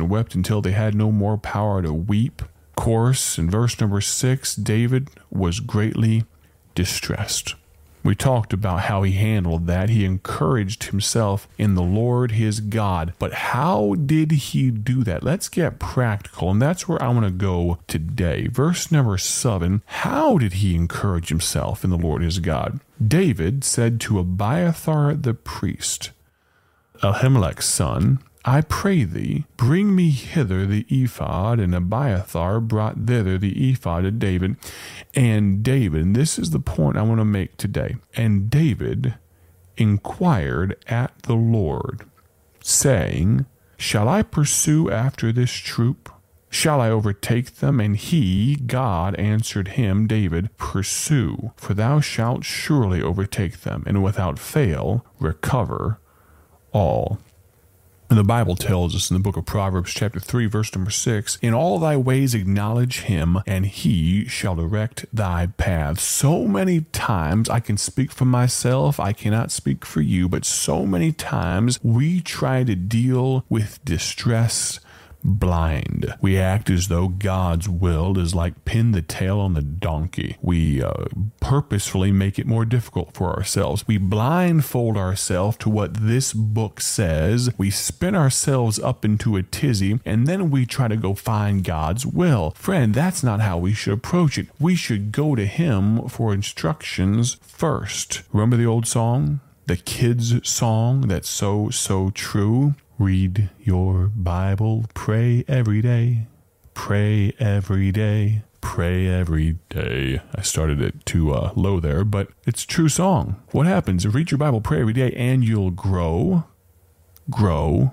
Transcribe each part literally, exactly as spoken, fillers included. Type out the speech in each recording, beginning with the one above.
and wept until they had no more power to weep. Of course, in verse number six, David was greatly distressed. We talked about how he handled that. He encouraged himself in the Lord his God. But how did he do that? Let's get practical, and that's where I want to go today. Verse number seven, how did he encourage himself in the Lord his God? David said to Abiathar the priest, Ahimelech's son, I pray thee, bring me hither the ephod. And Abiathar brought thither the ephod to David. And David, and this is the point I want to make today, and David inquired at the Lord, saying, Shall I pursue after this troop? Shall I overtake them? And he, God, answered him, David, Pursue, for thou shalt surely overtake them, and without fail recover all. And the Bible tells us in the book of Proverbs chapter three, verse number six, In all thy ways acknowledge him, and he shall direct thy paths. So many times, I can speak for myself, I cannot speak for you, but so many times we try to deal with distress blind. We act as though God's will is like pin the tail on the donkey. We uh, purposefully make it more difficult for ourselves. We blindfold ourselves to what this book says. We spin ourselves up into a tizzy, and then we try to go find God's will. Friend, that's not how we should approach it. We should go to him for instructions first. Remember the old song? The kids' song that's so, so true? Read your Bible, pray every day, pray every day, pray every day. I started it too uh, low there, but it's a true song. What happens? Read your Bible, pray every day, and you'll grow, grow,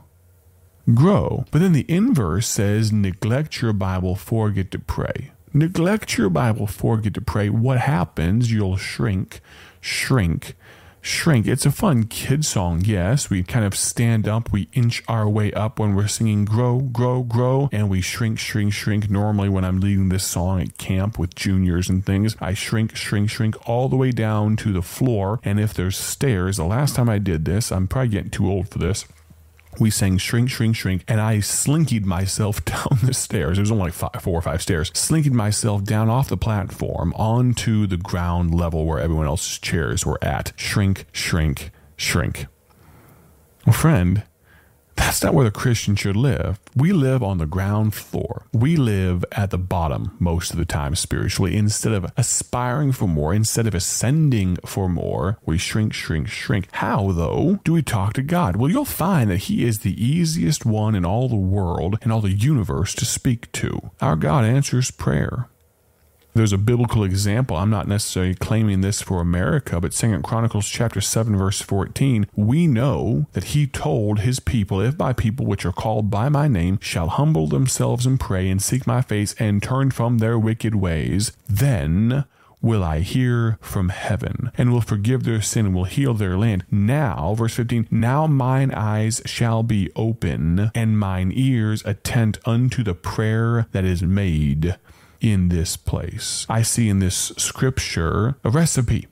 grow. But then the inverse says, neglect your Bible, forget to pray. Neglect your Bible, forget to pray. What happens? You'll shrink, shrink, Shrink. It's a fun kid song, yes. We kind of stand up, we inch our way up when we're singing grow, grow, grow, and we shrink, shrink, shrink. Normally when I'm leading this song at camp with juniors and things, I shrink, shrink, shrink all the way down to the floor. And if there's stairs, the last time I did this, I'm probably getting too old for this, we sang shrink, shrink, shrink, and I slinkied myself down the stairs. It was only like five, four or five stairs. Slinkied myself down off the platform onto the ground level where everyone else's chairs were at. Shrink, shrink, shrink. Well, friend, that's not where the Christian should live. We live on the ground floor. We live at the bottom most of the time spiritually. Instead of aspiring for more, instead of ascending for more, we shrink, shrink, shrink. How, though, do we talk to God? Well, you'll find that he is the easiest one in all the world and all the universe to speak to. Our God answers prayer. There's a biblical example. I'm not necessarily claiming this for America, but Second Chronicles chapter seven, verse fourteen, we know that he told his people, if my people which are called by my name shall humble themselves and pray and seek my face and turn from their wicked ways, then will I hear from heaven and will forgive their sin and will heal their land. Now, verse fifteen, now mine eyes shall be open and mine ears attend unto the prayer that is made in this place. I see in this scripture a recipe.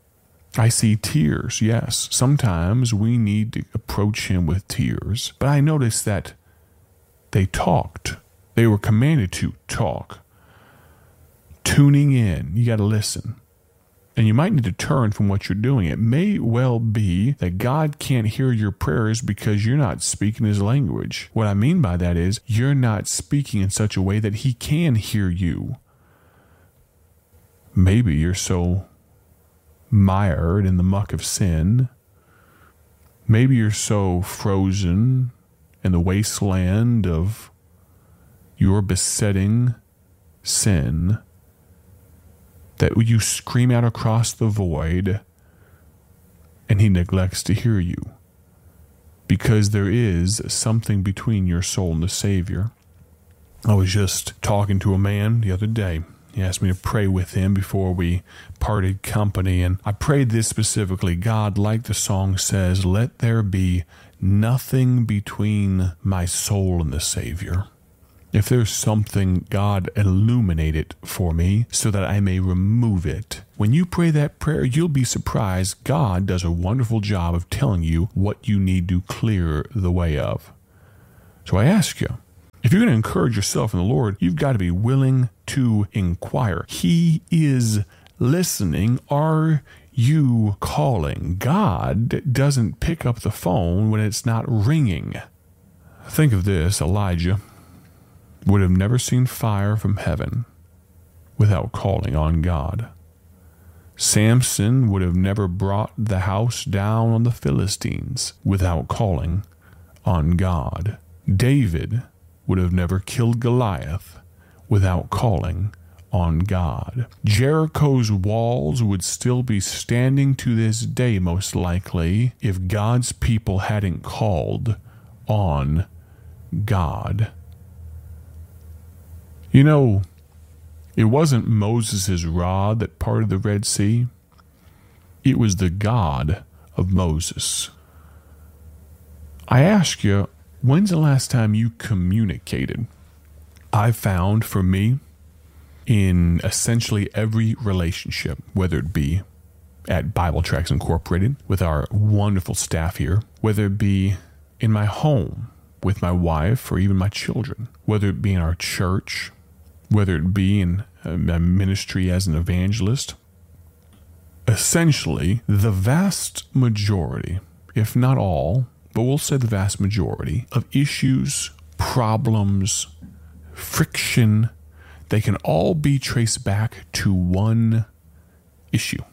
I see tears, yes. Sometimes we need to approach him with tears. But I noticed that they talked. They were commanded to talk. Tuning in, you got to listen. And you might need to turn from what you're doing. It may well be that God can't hear your prayers because you're not speaking his language. What I mean by that is you're not speaking in such a way that he can hear you. Maybe you're so mired in the muck of sin. Maybe you're so frozen in the wasteland of your besetting sin that you scream out across the void and he neglects to hear you because there is something between your soul and the Savior. I was just talking to a man the other day. He asked me to pray with him before we parted company, and I prayed this specifically. God, like the song says, let there be nothing between my soul and the Savior. If there's something, God, illuminate it for me so that I may remove it. When you pray that prayer, you'll be surprised. God does a wonderful job of telling you what you need to clear the way of. So I ask you, If you're going to encourage yourself in the Lord, you've got to be willing to inquire. He is listening. Are you calling? God doesn't pick up the phone when it's not ringing. Think of this. Elijah would have never seen fire from heaven without calling on God. Samson would have never brought the house down on the Philistines without calling on God. David would have never killed Goliath without calling on God. Jericho's walls would still be standing to this day, most likely, if God's people hadn't called on God. You know, it wasn't Moses' rod that parted the Red Sea. It was the God of Moses. I ask you, when's the last time you communicated? I found for me, in essentially every relationship, whether it be at Bible Tracts Incorporated with our wonderful staff here, whether it be in my home with my wife or even my children, whether it be in our church, whether it be in a ministry as an evangelist, essentially the vast majority, if not all, but we'll say the vast majority of issues, problems, friction, they can all be traced back to one issue: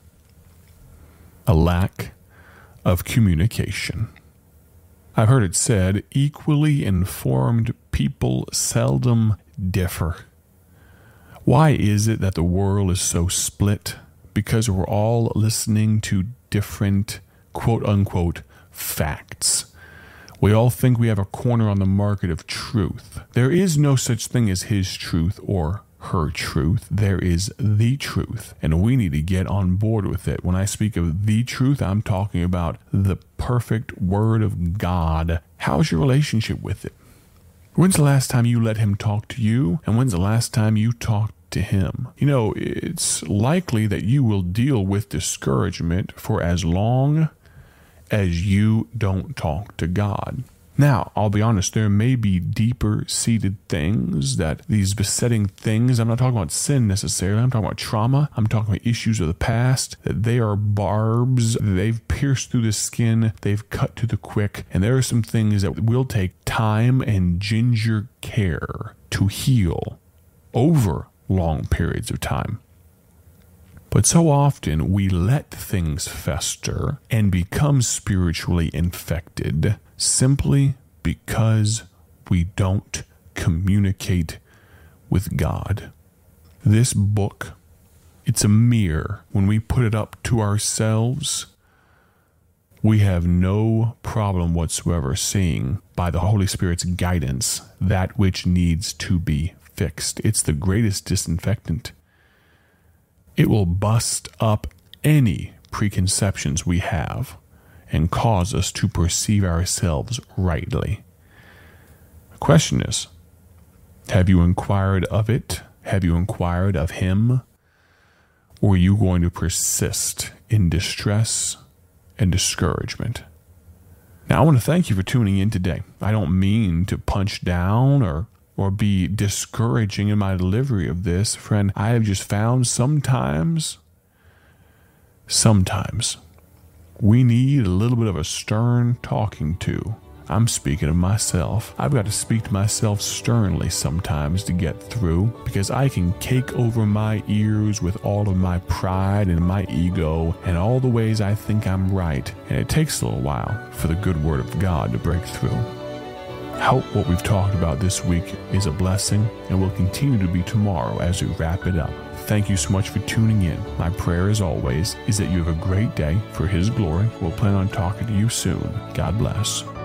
a lack of communication. I've heard it said, equally informed people seldom differ. Why is it that the world is so split? Because we're all listening to different quote-unquote facts. We all think we have a corner on the market of truth. There is no such thing as his truth or her truth. There is the truth, and we need to get on board with it. When I speak of the truth, I'm talking about the perfect Word of God. How's your relationship with it? When's the last time you let him talk to you? And when's the last time you talked to him? You know, it's likely that you will deal with discouragement for as long as you don't talk to God. Now, I'll be honest, there may be deeper seated things that these besetting things, I'm not talking about sin necessarily, I'm talking about trauma, I'm talking about issues of the past, that they are barbs, they've pierced through the skin, they've cut to the quick, and there are some things that will take time and ginger care to heal over long periods of time. But so often we let things fester and become spiritually infected simply because we don't communicate with God. This book, it's a mirror. When we put it up to ourselves, we have no problem whatsoever seeing, by the Holy Spirit's guidance, that which needs to be fixed. It's the greatest disinfectant. It will bust up any preconceptions we have and cause us to perceive ourselves rightly. The question is, have you inquired of it? Have you inquired of him? Or are you going to persist in distress and discouragement? Now, I want to thank you for tuning in today. I don't mean to punch down or or be discouraging in my delivery of this. Friend, I have just found sometimes, sometimes, we need a little bit of a stern talking to. I'm speaking of myself. I've got to speak to myself sternly sometimes to get through, because I can cake over my ears with all of my pride and my ego and all the ways I think I'm right. And it takes a little while for the good word of God to break through. Hope what we've talked about this week is a blessing and will continue to be tomorrow as we wrap it up. Thank you so much for tuning in. My prayer, as always, is that you have a great day for His glory. We'll plan on talking to you soon. God bless.